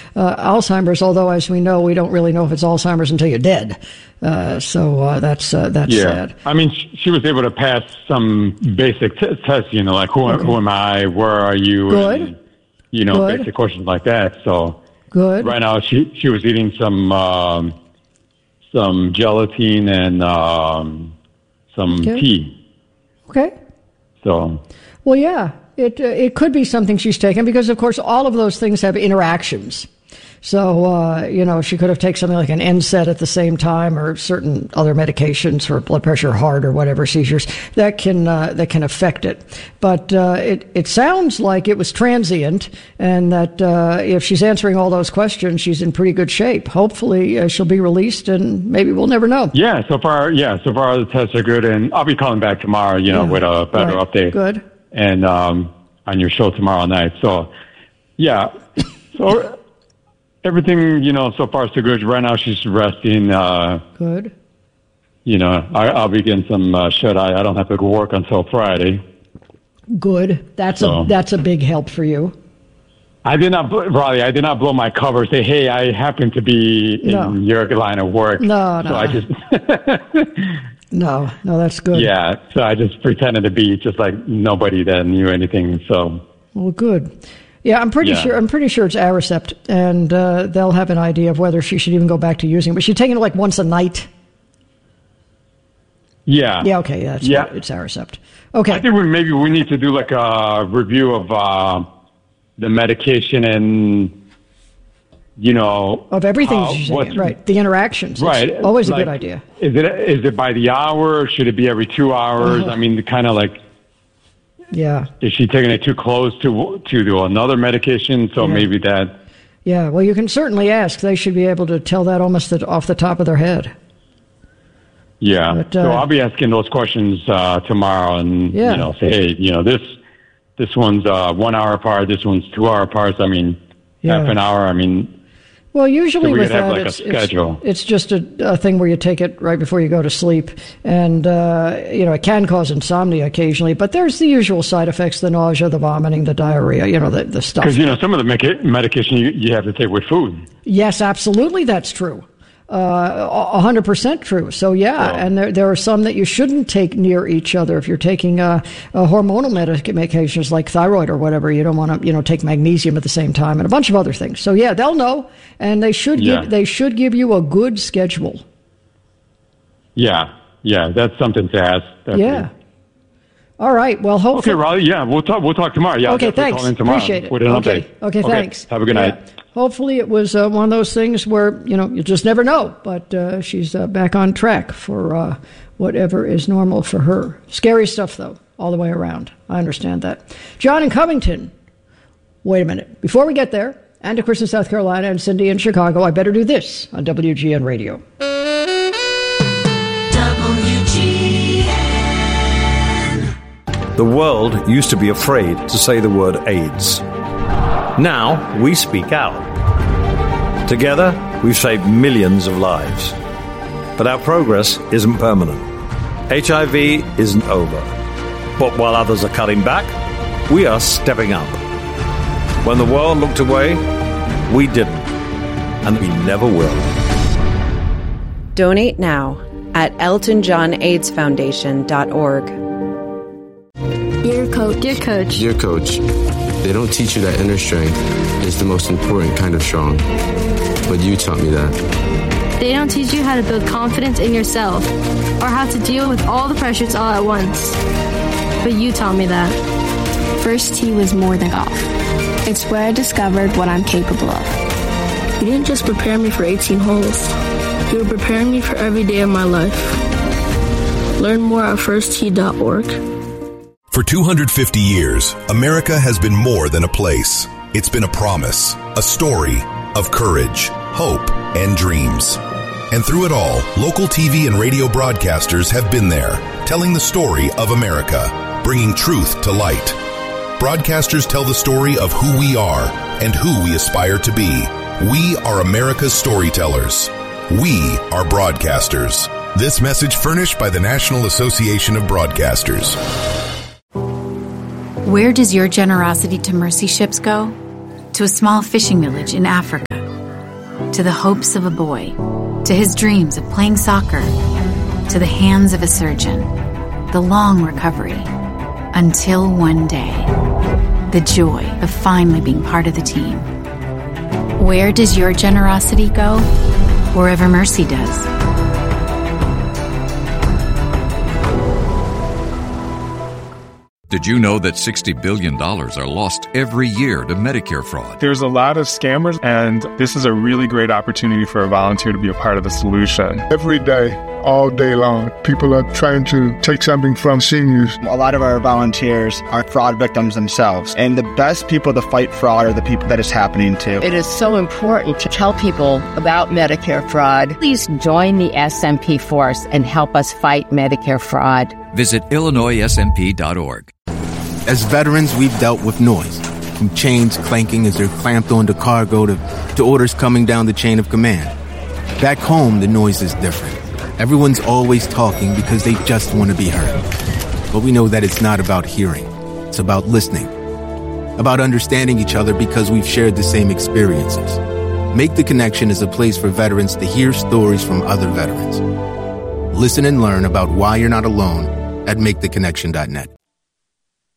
Alzheimer's, although, as we know, we don't really know if it's Alzheimer's until you're dead. So that's sad. I mean, she was able to pass some basic tests, like who am I, where are you, Good. And, Good. basic questions like that. So Good. Right now she was eating some gelatin and some tea. Okay. So. Well, yeah, it could be something she's taken because, of course, all of those things have interactions. So, she could have taken something like an NSAID at the same time or certain other medications for blood pressure, heart, or whatever, seizures that can affect it. But it sounds like it was transient and that if she's answering all those questions, she's in pretty good shape. Hopefully she'll be released and maybe we'll never know. Yeah, so far the tests are good. And I'll be calling back tomorrow, with a better update. Good. And on your show tomorrow night. So, yeah. So... Everything, so far so good. Right now she's resting. Good. I'll be getting some shut-eye. I don't have to go work until Friday. Good. That's a big help for you. I did not blow my cover. Say, hey, I happen to be in your line of work. No. So I just... No, that's good. Yeah, so I just pretended to be just like nobody that knew anything, so... Well, good. Yeah, I'm pretty sure it's Aricept, and they'll have an idea of whether she should even go back to using it. But she's taking it like once a night. Yeah. Yeah, okay, it's Aricept. Okay. I think maybe we need to do like a review of the medication and, of everything she's taking, right, the interactions. Right. It's always a good idea. Is it by the hour? Should it be every 2 hours? I mean, kind of like... Yeah. Is she taking it too close to another medication? So maybe that... Yeah, well, you can certainly ask. They should be able to tell that almost off the top of their head. Yeah. But, so I'll be asking those questions tomorrow and, say, hey, this one's 1 hour apart, this one's 2 hour apart. I mean, half an hour, I mean... Well, usually with that, it's just a thing where you take it right before you go to sleep. And, it can cause insomnia occasionally, but there's the usual side effects, the nausea, the vomiting, the diarrhea, the stuff. Because, some of the medication you have to take with food. Yes, absolutely, that's true. 100% true. So, and there are some that you shouldn't take near each other. If you're taking hormonal medications like thyroid or whatever, you don't want to, take magnesium at the same time and a bunch of other things. So, they'll know, and they should give you a good schedule. Yeah, that's something to ask. Definitely. Yeah. All right. Well, hopefully. Okay, Raleigh. Yeah, we'll talk tomorrow. Yeah. Okay. Thanks. Appreciate it. With an update. Okay. Thanks. Have a good night. Hopefully, it was one of those things where you just never know. But she's back on track for whatever is normal for her. Scary stuff, though, all the way around. I understand that. John in Covington. Wait a minute. Before we get there, and to Chris in South Carolina and Cindy in Chicago, I better do this on WGN Radio. The world used to be afraid to say the word AIDS. Now we speak out. Together, we've saved millions of lives. But our progress isn't permanent. HIV isn't over. But while others are cutting back, we are stepping up. When the world looked away, we didn't. And we never will. Donate now at EltonJohnAIDSFoundation.org. Dear Coach. Dear Coach, they don't teach you that inner strength is the most important kind of strong. But you taught me that. They don't teach you how to build confidence in yourself or how to deal with all the pressures all at once. But you taught me that. First tee was more than golf. It's where I discovered what I'm capable of. You didn't just prepare me for 18 holes. You were preparing me for every day of my life. Learn more at firsttee.org. For 250 years, America has been more than a place. It's been a promise, a story of courage, hope, and dreams. And through it all, local TV and radio broadcasters have been there, telling the story of America, bringing truth to light. Broadcasters tell the story of who we are and who we aspire to be. We are America's storytellers. We are broadcasters. This message furnished by the National Association of Broadcasters. Where does your generosity to mercy ships go? To a small fishing village in Africa, to the hopes of a boy, to his dreams of playing soccer, to the hands of a surgeon, the long recovery, until one day, the joy of finally being part of the team. Where does your generosity go? Wherever mercy does. Did you know that $60 billion are lost every year to Medicare fraud? There's a lot of scammers, and this is a really great opportunity for a volunteer to be a part of the solution. Every day, all day long, people are trying to take something from seniors. A lot of our volunteers are fraud victims themselves, and the best people to fight fraud are the people that it's happening to. It is so important to tell people about Medicare fraud. Please join the SMP force and help us fight Medicare fraud. Visit IllinoisSMP.org. As veterans, we've dealt with noise, from chains clanking as they're clamped onto cargo to orders coming down the chain of command. Back home, the noise is different. Everyone's always talking because they just want to be heard. But we know that it's not about hearing. It's about listening. About understanding each other because we've shared the same experiences. Make the Connection is a place for veterans to hear stories from other veterans. Listen and learn about why you're not alone at MakeTheConnection.net.